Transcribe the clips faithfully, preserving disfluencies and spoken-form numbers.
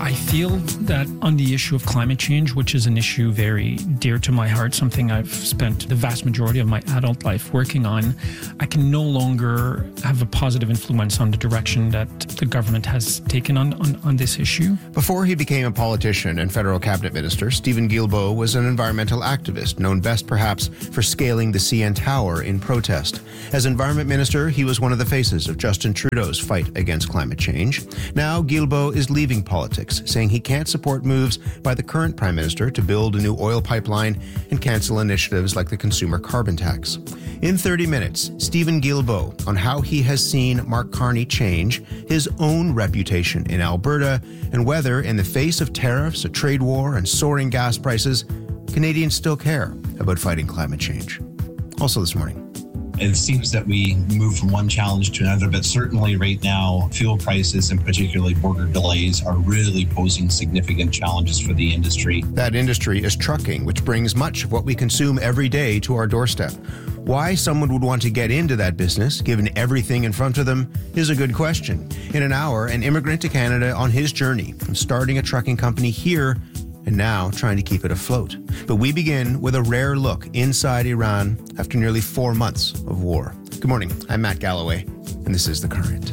I feel that on the issue of climate change, which is an issue very dear to my heart, something I've spent the vast majority of my adult life working on, I can no longer have a positive influence on the direction that the government has taken on, on, on this issue. Before he became a politician and federal cabinet minister, Stephen Guilbeault was an environmental activist, known best perhaps for scaling the C N Tower in protest. As environment minister, he was one of the faces of Justin Trudeau's fight against climate change. Now, Guilbeault is leaving politics, saying he can't support moves by the current Prime Minister to build a new oil pipeline and cancel initiatives like the consumer carbon tax. In thirty minutes, Stephen Guilbeault on how he has seen Mark Carney change his own reputation in Alberta and whether, in the face of tariffs, a trade war, and soaring gas prices, Canadians still care about fighting climate change. Also this morning. It seems that we move from one challenge to another, but certainly right now, fuel prices and particularly border delays are really posing significant challenges for the industry. That industry is trucking, which brings much of what we consume every day to our doorstep. Why someone would want to get into that business, given everything in front of them, is a good question. In an hour, an immigrant to Canada on his journey from starting a trucking company here and now trying to keep it afloat. But we begin with a rare look inside Iran after nearly four months of war. Good morning, I'm Matt Galloway, and this is The Current.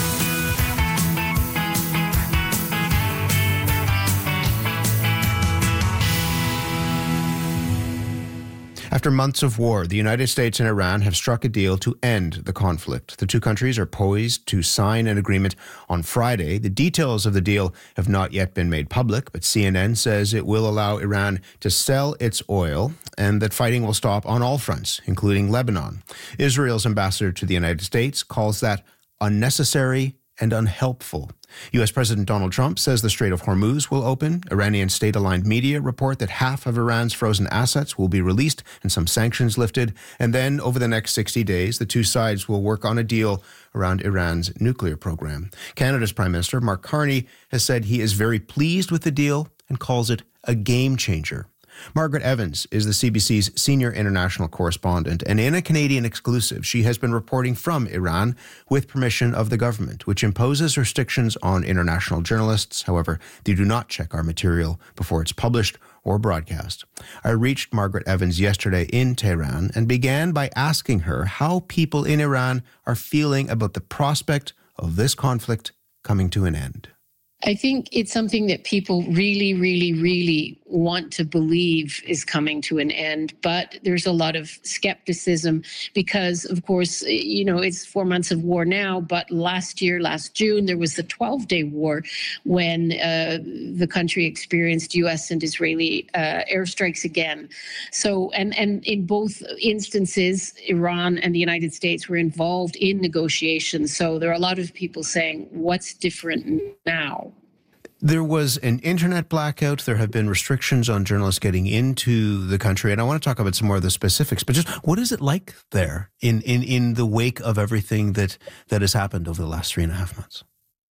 After months of war, the United States and Iran have struck a deal to end the conflict. The two countries are poised to sign an agreement on Friday. The details of the deal have not yet been made public, but C N N says it will allow Iran to sell its oil and that fighting will stop on all fronts, including Lebanon. Israel's ambassador to the United States calls that unnecessary and unhelpful. U S President Donald Trump says the Strait of Hormuz will open. Iranian state-aligned media report that half of Iran's frozen assets will be released and some sanctions lifted. And then, over the next sixty days, the two sides will work on a deal around Iran's nuclear program. Canada's Prime Minister, Mark Carney, has said he is very pleased with the deal and calls it a game changer. Margaret Evans is the C B C's senior international correspondent, and in a Canadian exclusive, she has been reporting from Iran with permission of the government, which imposes restrictions on international journalists. However, they do not check our material before it's published or broadcast. I reached Margaret Evans yesterday in Tehran and began by asking her how people in Iran are feeling about the prospect of this conflict coming to an end. I think it's something that people really, really, really want to believe is coming to an end. But there's a lot of skepticism because, of course, you know, it's four months of war now. But last year, last June, there was the twelve-day war when uh, the country experienced U S and Israeli uh, airstrikes again. So, and, and in both instances, Iran and the United States were involved in negotiations. So there are a lot of people saying, what's different now? There was an internet blackout. There have been restrictions on journalists getting into the country. And I want to talk about some more of the specifics. But just what is it like there in, in, in the wake of everything that, that has happened over the last three and a half months?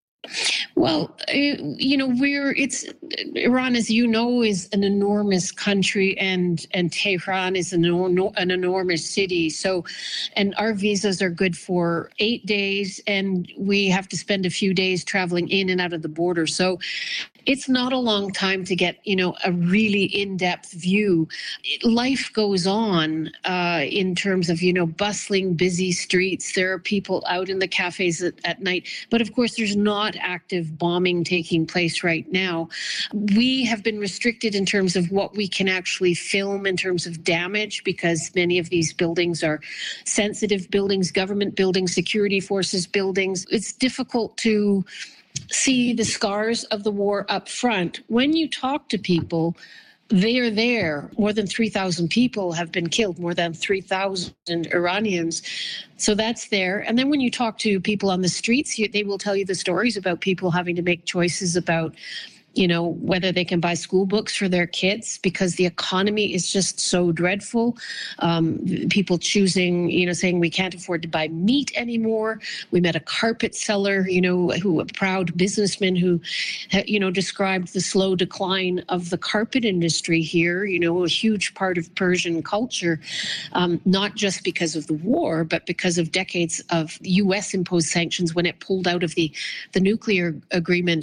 Well, you know, we're it's Iran, as you know, is an enormous country, and and Tehran is an, an enormous city. So, and our visas are good for eight days, and we have to spend a few days traveling in and out of the border. So, it's not a long time to get, you know, a really in-depth view. Life goes on uh, in terms of, you know, bustling, busy streets. There are people out in the cafes at, at night. But of course, there's not active bombing taking place right now. We have been restricted in terms of what we can actually film in terms of damage because many of these buildings are sensitive buildings, government buildings, security forces buildings. It's difficult to see the scars of the war up front. When you talk to people, they are there. More than three thousand people have been killed, more than three thousand Iranians. So that's there. And then when you talk to people on the streets, they will tell you the stories about people having to make choices about, you know, whether they can buy school books for their kids because the economy is just so dreadful. Um, people choosing, you know, saying we can't afford to buy meat anymore. We met a carpet seller, you know, who a proud businessman who, you know, described the slow decline of the carpet industry here, you know, a huge part of Persian culture, um, not just because of the war, but because of decades of U S imposed sanctions when it pulled out of the, the nuclear agreement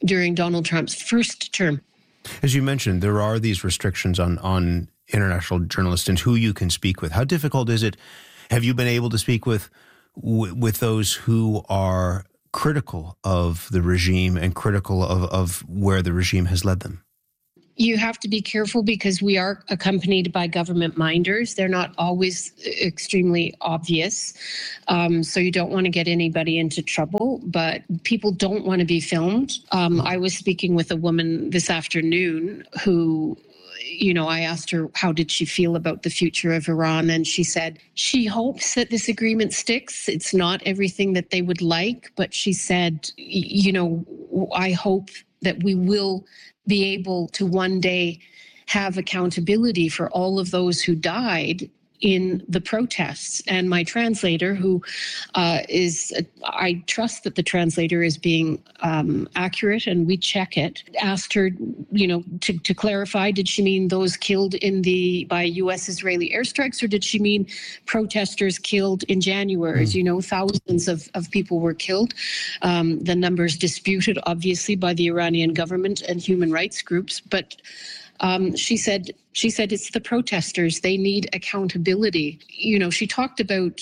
during Donald Trump's first term. As you mentioned, there are these restrictions on, on international journalists and who you can speak with. How difficult is it? Have you been able to speak with with those who are critical of the regime and critical of, of where the regime has led them? You have to be careful because we are accompanied by government minders. They're not always extremely obvious. Um, so you don't want to get anybody into trouble, but people don't want to be filmed. Um, I was speaking with a woman this afternoon who, you know, I asked her how did she feel about the future of Iran, and she said she hopes that this agreement sticks. It's not everything that they would like, but she said, you know, I hope that we will be able to one day have accountability for all of those who died in the protests. And my translator, who uh, is, I trust that the translator is being um, accurate and we check it, asked her, you know, to, to clarify, did she mean those killed in the by U S Israeli airstrikes, or did she mean protesters killed in January? As you know, thousands of, of people were killed. Um, the numbers disputed, obviously, by the Iranian government and human rights groups. But Um, she said, she said it's the protesters. They need accountability. You know, she talked about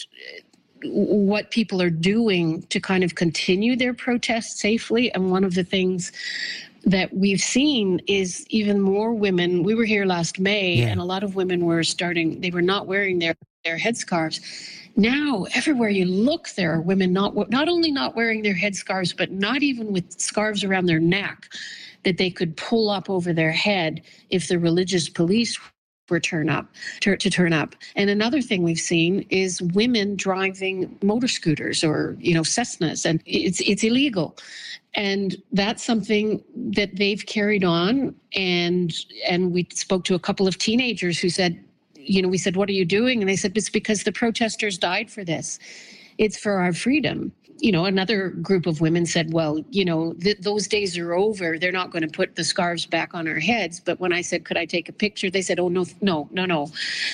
what people are doing to kind of continue their protest safely. And one of the things that we've seen is even more women. We were here last May, yeah. and a lot of women were starting, they were not wearing their, their headscarves. Now, everywhere you look, there are women not, not only not wearing their headscarves, but not even with scarves around their neck that they could pull up over their head if the religious police were turn up to, to turn up. And another thing we've seen is women driving motor scooters or, you know, Cessnas, and it's it's illegal. And that's something that they've carried on. And and we spoke to a couple of teenagers who said, you know, we said, what are you doing? And they said, it's because the protesters died for this. It's for our freedom. You know, another group of women said, well, you know, th- those days are over. They're not going to put the scarves back on our heads. But when I said, could I take a picture? They said, oh, no, no, no, no.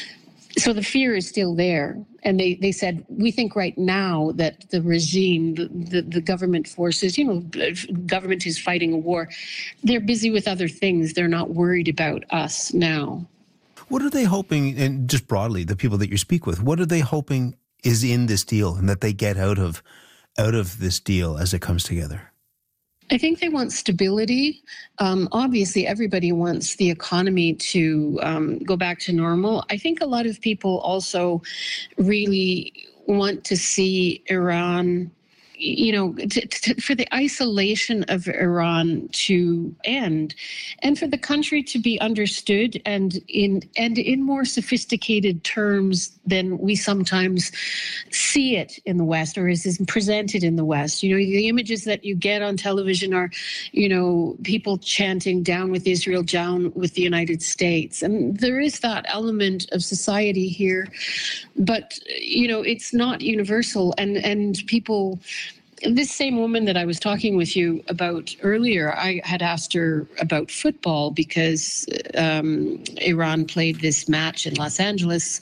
So the fear is still there. And they, they said, we think right now that the regime, the, the, the government forces, you know, government is fighting a war. They're busy with other things. They're not worried about us now. What are they hoping, and just broadly, the people that you speak with, what are they hoping is in this deal and that they get out of out of this deal as it comes together? I think they want stability. Um, obviously, everybody wants the economy to um, go back to normal. I think a lot of people also really want to see Iran, you know, to, to, for the isolation of Iran to end, and for the country to be understood and in and in more sophisticated terms than we sometimes see it in the West, or is, is presented in the West. You know, the images that you get on television are, you know, people chanting "down with Israel, down with the United States," and there is that element of society here, but you know, it's not universal, and and people. This same woman that I was talking with you about earlier, I had asked her about football because um, Iran played this match in Los Angeles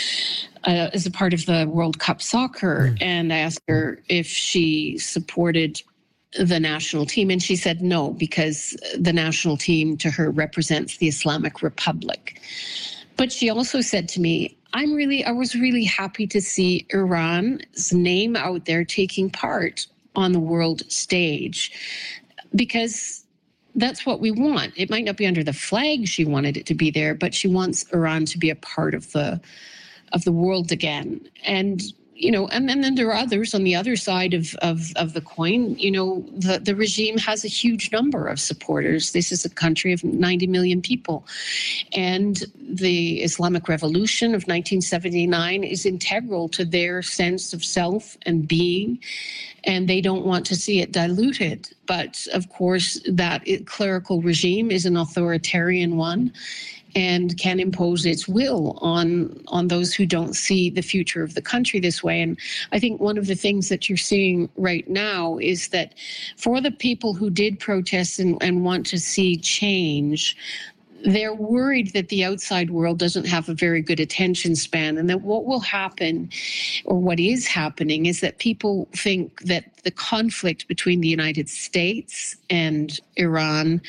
uh, as a part of the World Cup soccer. Mm. And I asked her if she supported the national team. And she said no, because the national team to her represents the Islamic Republic. But she also said to me, I'm really, I was really happy to see Iran's name out there taking part on the world stage, because that's what we want. It might not be under the flag she wanted it to be there, but she wants Iran to be a part of the of the world again. And you know, and, and then there are others on the other side of, of, of the coin. You know, the, the regime has a huge number of supporters. This is a country of ninety million people. And the Islamic Revolution of nineteen seventy-nine is integral to their sense of self and being, and they don't want to see it diluted. But of course, that clerical regime is an authoritarian one, and can impose its will on on those who don't see the future of the country this way. And I think one of the things that you're seeing right now is that for the people who did protest and, and want to see change, they're worried that the outside world doesn't have a very good attention span, and that what will happen, or what is happening, is that people think that the conflict between the United States and Iran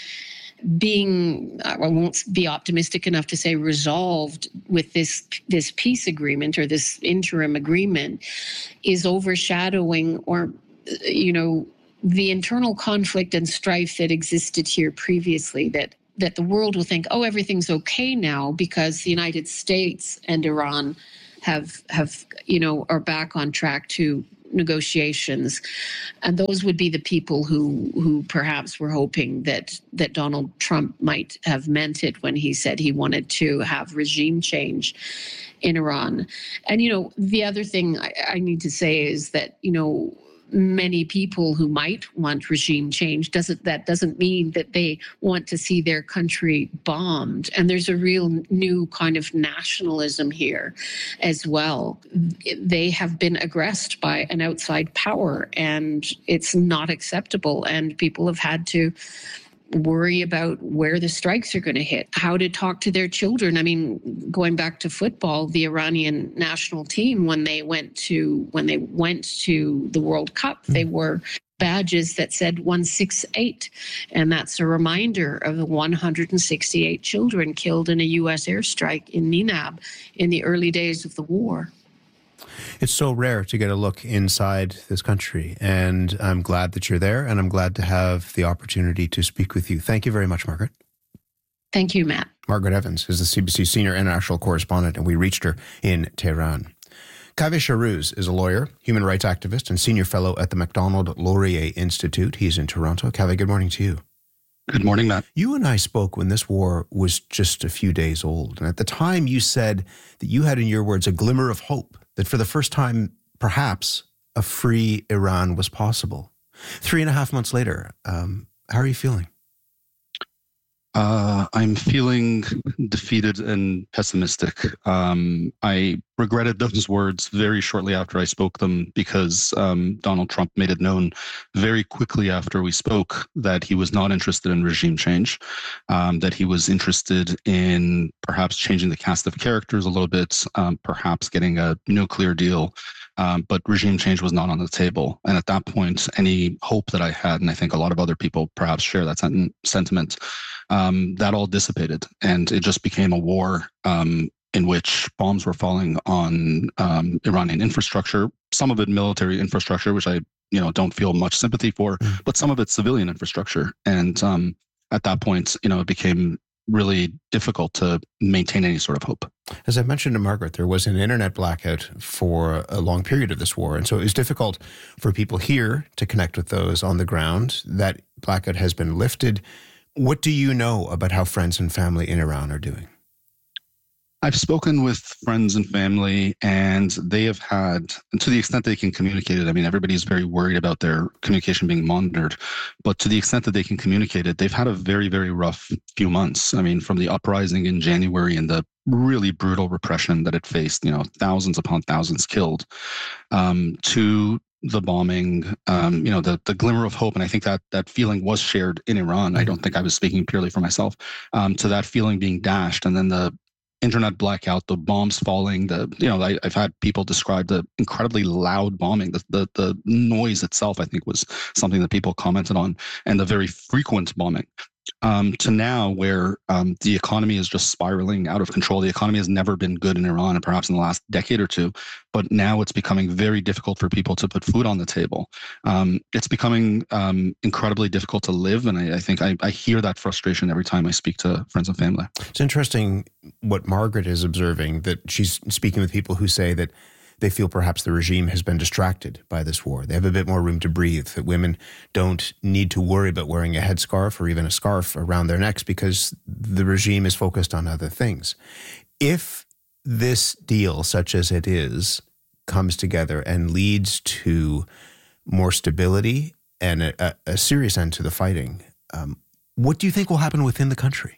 being, I won't be optimistic enough to say resolved with this this peace agreement or this interim agreement, is overshadowing, or, you know, the internal conflict and strife that existed here previously, that that the world will think, oh, everything's okay now because the United States and Iran have, have you know, are back on track to negotiations. And those would be the people who who perhaps were hoping that that Donald Trump might have meant it when he said he wanted to have regime change in Iran. And, you know, the other thing I, I need to say is that, you know, many people who might want regime change, doesn't that doesn't mean that they want to see their country bombed. And there's a real new kind of nationalism here as well. They have been aggressed by an outside power, and it's not acceptable. And people have had to worry about where the strikes are going to hit, how to talk to their children. I mean, going back to football, the Iranian national team, when they went to when they went to the World Cup, they wore badges that said one six eight, and that's a reminder of the one hundred sixty-eight children killed in a U S airstrike in Ninab in the early days of the war. It's so rare to get a look inside this country, and I'm glad that you're there, and I'm glad to have the opportunity to speak with you. Thank you very much, Margaret. Thank you, Matt. Margaret Evans is the C B C senior international correspondent, and we reached her in Tehran. Kaveh Shahrouz is a lawyer, human rights activist, and senior fellow at the Macdonald Laurier Institute. He's in Toronto. Kaveh, good morning to you. Good morning, Matt. You and I spoke when this war was just a few days old, and at the time you said that you had, in your words, a glimmer of hope that for the first time, perhaps, a free Iran was possible. Three and a half months later, um, how are you feeling? Uh, I'm feeling defeated and pessimistic. Um, I regretted those words very shortly after I spoke them, because um, Donald Trump made it known very quickly after we spoke that he was not interested in regime change, um, that he was interested in perhaps changing the cast of characters a little bit, um, perhaps getting a nuclear deal. Um, but regime change was not on the table. And at that point, any hope that I had, and I think a lot of other people perhaps share that sen- sentiment, um, that all dissipated. And it just became a war um, in which bombs were falling on um, Iranian infrastructure, some of it military infrastructure, which I you know don't feel much sympathy for, but some of it civilian infrastructure. And um, at that point, you know, it became really difficult to maintain any sort of hope. As I mentioned to Margaret, there was an internet blackout for a long period of this war. And so it was difficult for people here to connect with those on the ground. That blackout has been lifted. What do you know about how friends and family in Iran are doing? I've spoken with friends and family, and they have had, and to the extent they can communicate it, I mean, everybody's very worried about their communication being monitored, but to the extent that they can communicate it, they've had a very, very rough few months. I mean, from the uprising in January and the really brutal repression that it faced, you know, thousands upon thousands killed, um, to the bombing, um, you know, the the glimmer of hope, and I think that that feeling was shared in Iran. I don't think I was speaking purely for myself, um, to that feeling being dashed, and then the internet blackout, the bombs falling, the, you know, I, I've had people describe the incredibly loud bombing, the, the the noise itself, I think, was something that people commented on, and the very frequent bombing, um, to now where um, the economy is just spiraling out of control. The economy has never been good in Iran, and perhaps in the last decade or two, but now it's becoming very difficult for people to put food on the table. Um, it's becoming um, incredibly difficult to live, and I, I think I, I hear that frustration every time I speak to friends and family. It's interesting what Margaret is observing, that she's speaking with people who say that they feel perhaps the regime has been distracted by this war. They have a bit more room to breathe, that women don't need to worry about wearing a headscarf or even a scarf around their necks because the regime is focused on other things. If this deal, such as it is, comes together and leads to more stability and a, a serious end to the fighting, um, what do you think will happen within the country?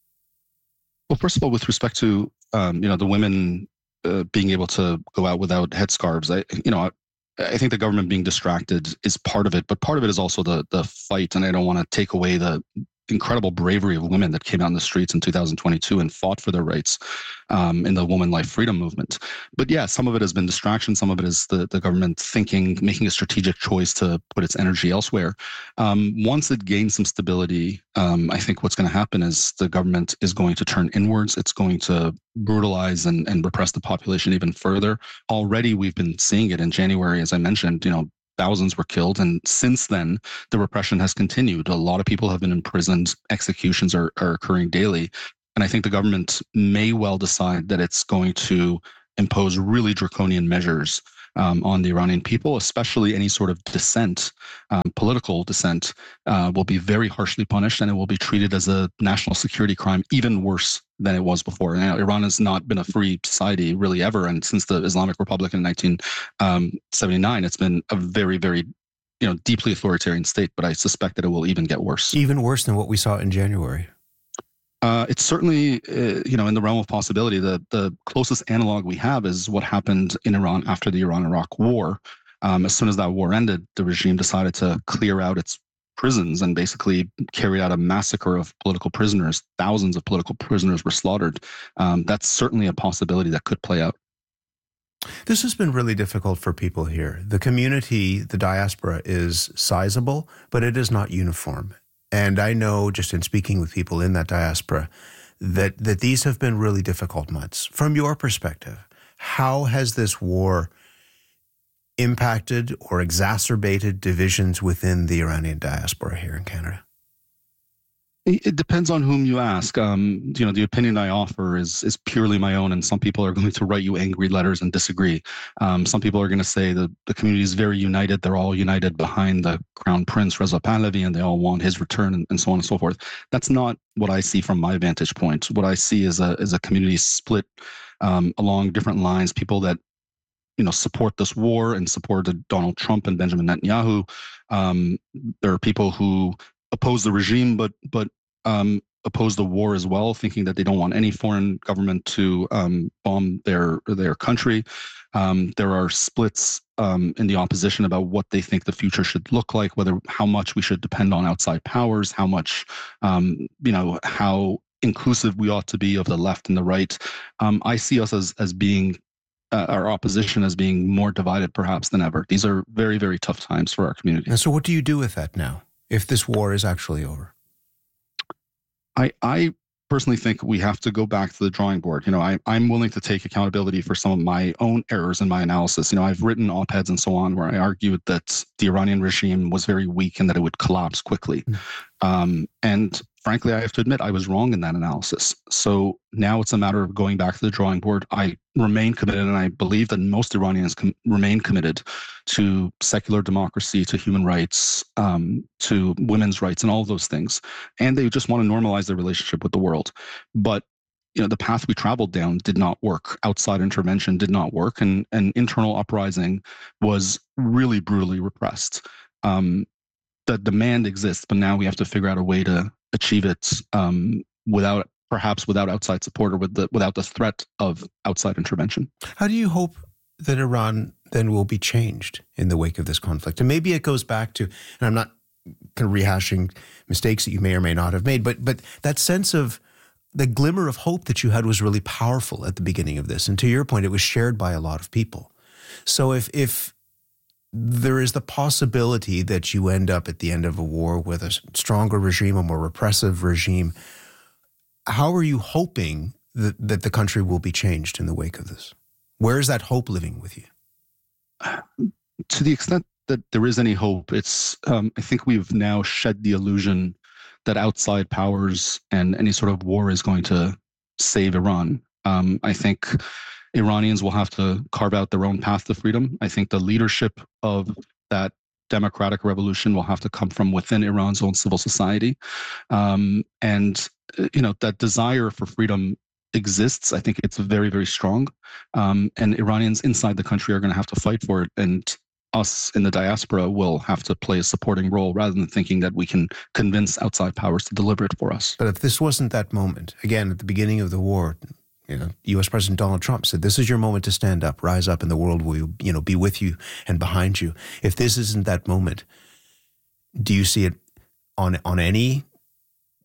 Well, first of all, with respect to um, you know the women uh, being able to go out without headscarves, I you know I, I think the government being distracted is part of it, but part of it is also the the fight, and I don't want to take away the incredible bravery of women that came out in the streets in two thousand twenty-two and fought for their rights um, in the woman life freedom movement. But yeah, some of it has been distraction. Some of it is the, the government thinking, making a strategic choice to put its energy elsewhere. Um, once it gains some stability, um, I think what's going to happen is the government is going to turn inwards. It's going to brutalize and, and repress the population even further. Already we've been seeing it in January, as I mentioned, you know, thousands were killed. And since then, the repression has continued. A lot of people have been imprisoned. Executions are, are occurring daily. And I think the government may well decide that it's going to impose really draconian measures um, on the Iranian people, especially any sort of dissent, um, political dissent, uh, will be very harshly punished, and it will be treated as a national security crime, even worse than it was before. Now, Iran has not been a free society really ever, and since the Islamic Republic in nineteen seventy-nine, it's been a very, very, you know, deeply authoritarian state. But I suspect that it will even get worse. Even worse than what we saw in January. Uh, it's certainly, uh, you know, in the realm of possibility. The the closest analog we have is what happened in Iran after the Iran-Iraq War. Um, as soon as that war ended, the regime decided to clear out its prisons and basically carried out a massacre of political prisoners. Thousands of political prisoners were slaughtered. Um, that's certainly a possibility that could play out. This has been really difficult for people here. The community, the diaspora, is sizable, but it is not uniform. And I know, just in speaking with people in that diaspora, that, that these have been really difficult months. From your perspective, how has this war impacted or exacerbated divisions within the Iranian diaspora here in Canada? It depends on whom you ask. Um, you know, the opinion I offer is is purely my own, and some people are going to write you angry letters and disagree. Um, some people are going to say that the community is very united. They're all united behind the Crown Prince Reza Pahlavi, and they all want his return, and, and so on and so forth. That's not what I see from my vantage point. What I see is a is a community split um, along different lines. People that, you know, support this war and supported Donald Trump and Benjamin Netanyahu. Um, there are people who oppose the regime, but but um, oppose the war as well, thinking that they don't want any foreign government to um, bomb their their country. Um, there are splits um, in the opposition about what they think the future should look like, whether how much we should depend on outside powers, how much um, you know how inclusive we ought to be of the left and the right. Um, I see us as as being uh, our opposition as being more divided perhaps than ever. These are very, very tough times for our community. And so what do you do with that now, if this war is actually over? I, I personally think we have to go back to the drawing board. You know, I, I'm willing to take accountability for some of my own errors in my analysis. You know, I've written op-eds and so on where I argued that the Iranian regime was very weak and that it would collapse quickly. Mm. Um, and frankly, I have to admit I was wrong in that analysis. So now it's a matter of going back to the drawing board. I remain committed, and I believe that most Iranians com- remain committed to secular democracy, to human rights, um, to women's rights, and all of those things. And they just want to normalize their relationship with the world. But you know, the path we traveled down did not work. Outside intervention did not work, and an internal uprising was really brutally repressed. Um, the demand exists, but now we have to figure out a way to achieve it um, without, perhaps without outside support or with the, without the threat of outside intervention. How do you hope that Iran then will be changed in the wake of this conflict? And maybe it goes back to, and I'm not kind of rehashing mistakes that you may or may not have made, but but that sense of the glimmer of hope that you had was really powerful at the beginning of this. And to your point, it was shared by a lot of people. So if if there is the possibility that you end up at the end of a war with a stronger regime, a more repressive regime, how are you hoping that, that the country will be changed in the wake of this? Where is that hope living with you? To the extent that there is any hope, it's um, I think we've now shed the illusion that outside powers and any sort of war is going to save Iran. Um, I think Iranians will have to carve out their own path to freedom. I think the leadership of that democratic revolution will have to come from within Iran's own civil society. Um, and, you know, that desire for freedom exists. I think it's very, very strong. Um, and Iranians inside the country are going to have to fight for it. And us in the diaspora will have to play a supporting role rather than thinking that we can convince outside powers to deliver it for us. But if this wasn't that moment, again, at the beginning of the war, you know, U S President Donald Trump said, this is your moment to stand up, rise up, and the world will, you know, be with you and behind you. If this isn't that moment, do you see it on on any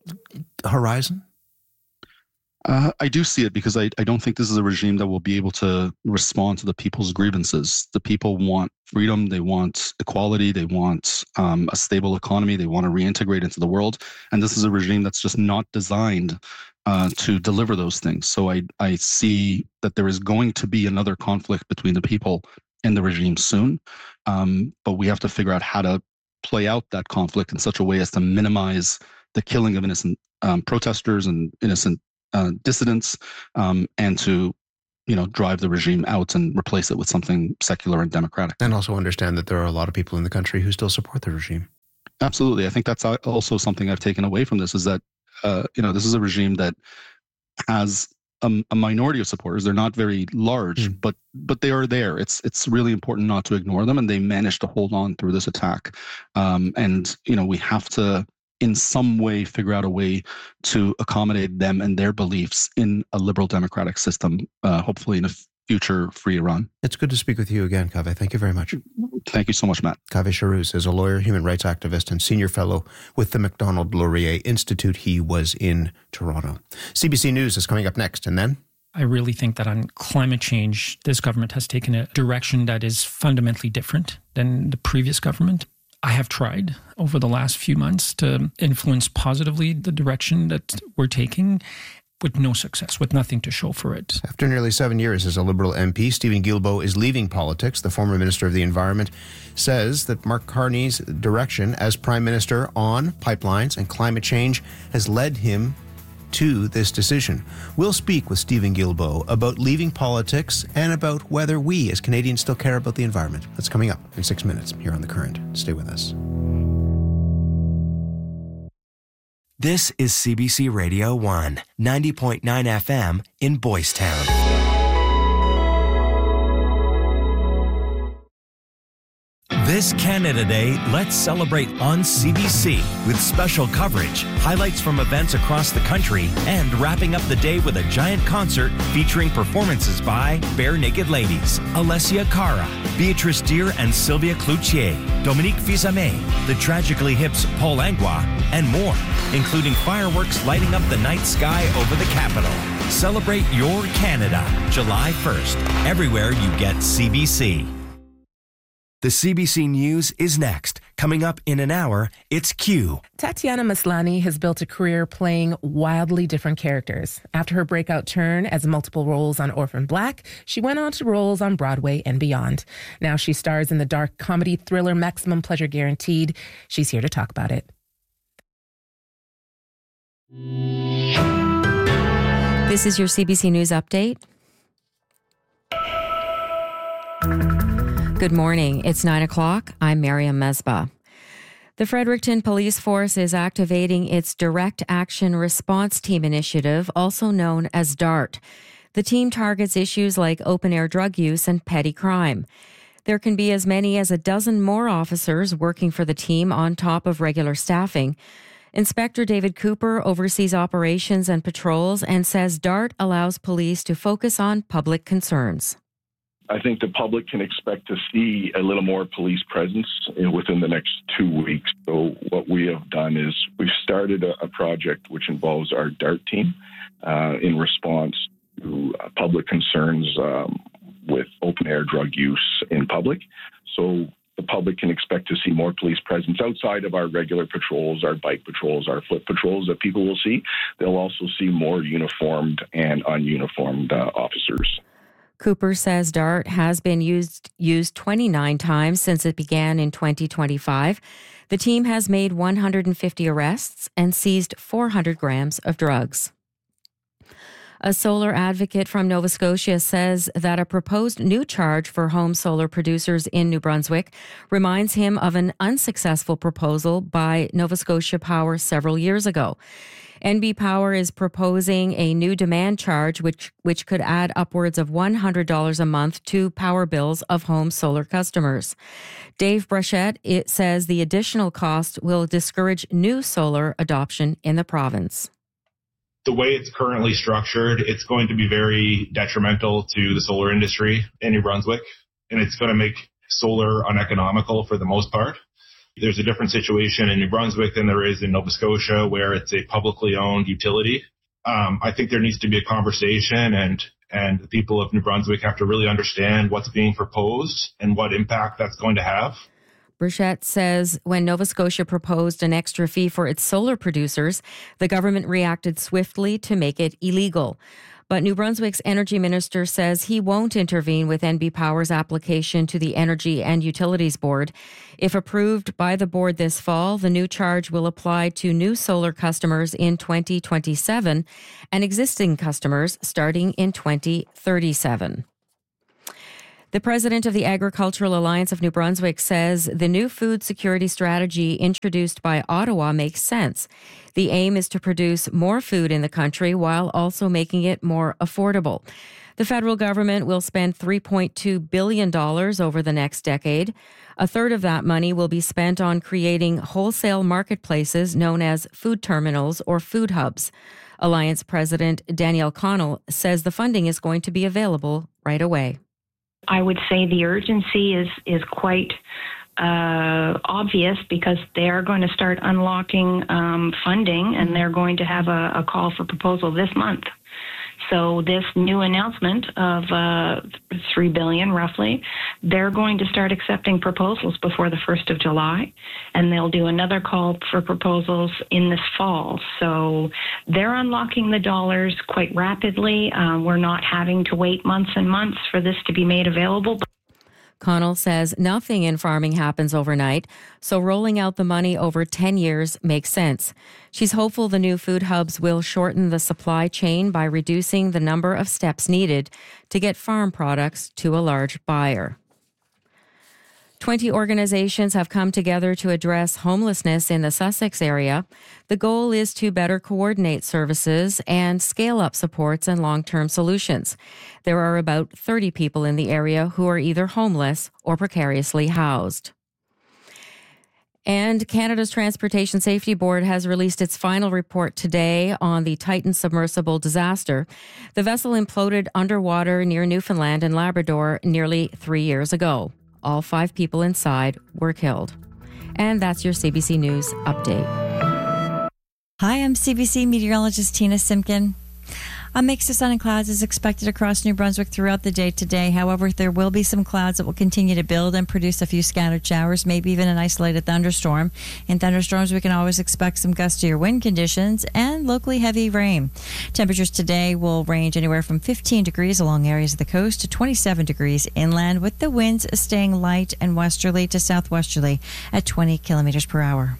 horizon? Uh, I do see it because I, I don't think this is a regime that will be able to respond to the people's grievances. The people want freedom, they want equality, they want um, a stable economy, they want to reintegrate into the world. And this is a regime that's just not designed uh, to deliver those things. So I, I see that there is going to be another conflict between the people and the regime soon. Um, but we have to figure out how to play out that conflict in such a way as to minimize the killing of innocent um, protesters and innocent Uh, dissidents, um, and to, you know, drive the regime out and replace it with something secular and democratic. And also understand that there are a lot of people in the country who still support the regime. Absolutely. I think that's also something I've taken away from this is that, uh, you know, this is a regime that has a, a minority of supporters. They're not very large, mm. but but they are there. It's it's really important not to ignore them, and they managed to hold on through this attack. Um, and, you know, we have to in some way figure out a way to accommodate them and their beliefs in a liberal democratic system, uh, hopefully in a future free Iran. It's good to speak with you again, Kaveh. Thank you very much. Thank you so much, Matt. Kaveh Shahrouz is a lawyer, human rights activist, and senior fellow with the Macdonald-Laurier Institute. He was in Toronto. C B C News is coming up next, and then... I really think that on climate change, this government has taken a direction that is fundamentally different than the previous government. I have tried over the last few months to influence positively the direction that we're taking, with no success, with nothing to show for it. After nearly seven years as a Liberal M P, Stephen Guilbeault is leaving politics. The former Minister of the Environment says that Mark Carney's direction as Prime Minister on pipelines and climate change has led him to this decision. We'll speak with Stephen Guilbeault about leaving politics and about whether we as Canadians still care about the environment. That's coming up in six minutes here on The Current. Stay with us. This is C B C Radio one, ninety point nine F M in Boys Town. This Canada Day, let's celebrate on C B C with special coverage, highlights from events across the country, and wrapping up the day with a giant concert featuring performances by Bare Naked Ladies, Alessia Cara, Beatrice Deer and Sylvia Cloutier, Dominique Fils-Aimé, the Tragically Hip's Paul Angua, and more, including fireworks lighting up the night sky over the capital. Celebrate your Canada, July first, everywhere you get C B C. The C B C News is next. Coming up in an hour, it's Q. Tatiana Maslany has built a career playing wildly different characters. After her breakout turn as multiple roles on Orphan Black, she went on to roles on Broadway and beyond. Now she stars in the dark comedy thriller Maximum Pleasure Guaranteed. She's here to talk about it. This is your C B C News update. Good morning. It's nine o'clock. I'm Miriam Mesbah. The Fredericton Police Force is activating its Direct Action Response Team initiative, also known as DART. The team targets issues like open-air drug use and petty crime. There can be as many as a dozen more officers working for the team on top of regular staffing. Inspector David Cooper oversees operations and patrols and says DART allows police to focus on public concerns. I think the public can expect to see a little more police presence within the next two weeks. So what we have done is we've started a, a project which involves our DART team uh, in response to uh, public concerns um, with open-air drug use in public. So the public can expect to see more police presence outside of our regular patrols, our bike patrols, our foot patrols that people will see. They'll also see more uniformed and ununiformed uh, officers. Cooper says DART has been used used twenty-nine times since it began in twenty twenty-five. The team has made one hundred fifty arrests and seized four hundred grams of drugs. A solar advocate from Nova Scotia says that a proposed new charge for home solar producers in New Brunswick reminds him of an unsuccessful proposal by Nova Scotia Power several years ago. N B Power is proposing a new demand charge which which could add upwards of one hundred dollars a month to power bills of home solar customers. Dave Brachette it says the additional cost will discourage new solar adoption in the province. The way it's currently structured, it's going to be very detrimental to the solar industry in New Brunswick, and it's going to make solar uneconomical for the most part. There's a different situation in New Brunswick than there is in Nova Scotia, where it's a publicly owned utility. Um, I think there needs to be a conversation, and and the people of New Brunswick have to really understand what's being proposed and what impact that's going to have. Burchett says when Nova Scotia proposed an extra fee for its solar producers, the government reacted swiftly to make it illegal. But New Brunswick's energy minister says he won't intervene with N B Power's application to the Energy and Utilities Board. If approved by the board this fall, the new charge will apply to new solar customers in twenty twenty-seven and existing customers starting in twenty thirty-seven. The president of the Agricultural Alliance of New Brunswick says the new food security strategy introduced by Ottawa makes sense. The aim is to produce more food in the country while also making it more affordable. The federal government will spend three point two billion dollars over the next decade. A third of that money will be spent on creating wholesale marketplaces known as food terminals or food hubs. Alliance President Danielle Connell says the funding is going to be available right away. I would say the urgency is is quite uh, obvious because they are going to start unlocking um, funding, and they're going to have a, a call for proposal this month. So this new announcement of uh, three billion dollars roughly, they're going to start accepting proposals before the first of July, and they'll do another call for proposals in this fall. So they're unlocking the dollars quite rapidly. Um, we're not having to wait months and months for this to be made available. Connell says nothing in farming happens overnight, so rolling out the money over ten years makes sense. She's hopeful the new food hubs will shorten the supply chain by reducing the number of steps needed to get farm products to a large buyer. twenty organizations have come together to address homelessness in the Sussex area. The goal is to better coordinate services and scale up supports and long-term solutions. There are about thirty people in the area who are either homeless or precariously housed. And Canada's Transportation Safety Board has released its final report today on the Titan submersible disaster. The vessel imploded underwater near Newfoundland and Labrador nearly three years ago. All five people inside were killed. And that's your C B C News update. Hi, I'm C B C meteorologist Tina Simpkin. A mix of sun and clouds is expected across New Brunswick throughout the day today. However, there will be some clouds that will continue to build and produce a few scattered showers, maybe even an isolated thunderstorm. In thunderstorms, we can always expect some gustier wind conditions and locally heavy rain. Temperatures today will range anywhere from fifteen degrees along areas of the coast to twenty-seven degrees inland, with the winds staying light and westerly to southwesterly at twenty kilometers per hour.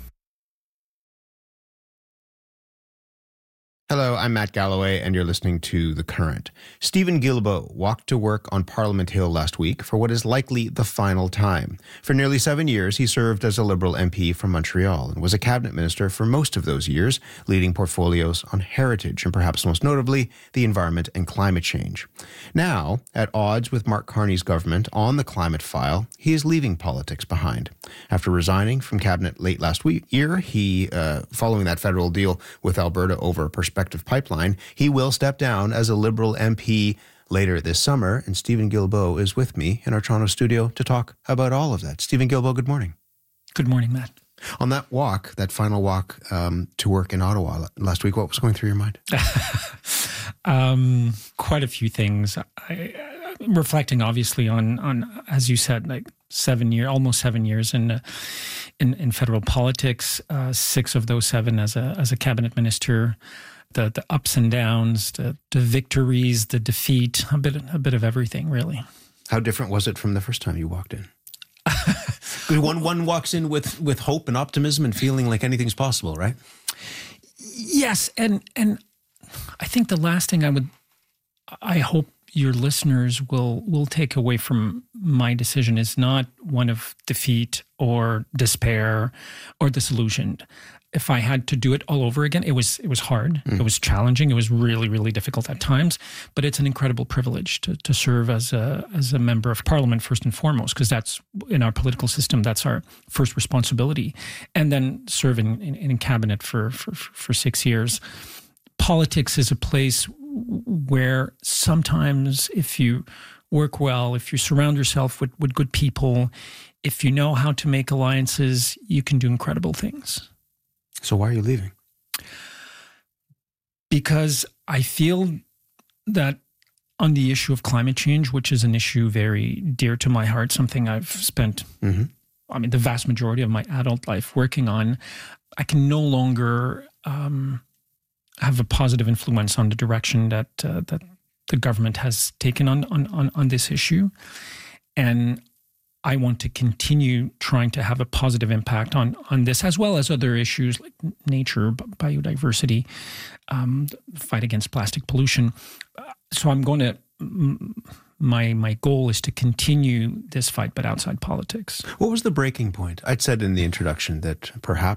Hello, I'm Matt Galloway, and you're listening to The Current. Stephen Guilbeault walked to work on Parliament Hill last week for what is likely the final time. For nearly seven years, he served as a Liberal M P from Montreal and was a cabinet minister for most of those years, leading portfolios on heritage and perhaps most notably, the environment and climate change. Now, at odds with Mark Carney's government on the climate file, he is leaving politics behind. After resigning from cabinet late last week, year, he, uh, following that federal deal with Alberta over a perspective pipeline, he will step down as a Liberal M P later this summer, and Stephen Guilbeault is with me in our Toronto studio to talk about all of that. Stephen Guilbeault, good morning. Good morning, Matt. On that walk, that final walk um, to work in Ottawa last week, what was going through your mind? um, quite a few things. I, I'm reflecting, obviously, on on as you said, like seven year, almost seven years in uh, in, in federal politics. Uh, six of those seven as a as a cabinet minister. The the ups and downs, the, the victories, the defeat, a bit a bit of everything, really. How different was it from the first time you walked in? one one walks in with, with hope and optimism and feeling like anything's possible, right? Yes, and and I think the last thing I would, I hope your listeners will will take away from my decision is not one of defeat or despair or disillusioned. If I had to do it all over again, it was it was hard. Mm. It was challenging. It was really, really difficult at times. But it's an incredible privilege to, to serve as a as a member of Parliament first and foremost, because that's in our political system, that's our first responsibility. And then serving in, in cabinet for, for for six years. Politics is a place where sometimes if you work well, if you surround yourself with, with good people, if you know how to make alliances, you can do incredible things. So why are you leaving? Because I feel that on the issue of climate change, which is an issue very dear to my heart, something I've spent, mm-hmm. I mean, the vast majority of my adult life working on, I can no longer um, have a positive influence on the direction that uh, that the government has taken on, on, on, on this issue. And I want to continue trying to have a positive impact on, on this, as well as other issues like nature, biodiversity, um, fight against plastic pollution. So I'm going to, my my goal is to continue this fight, but outside politics. What was the breaking point? I'd said in the introduction that perhaps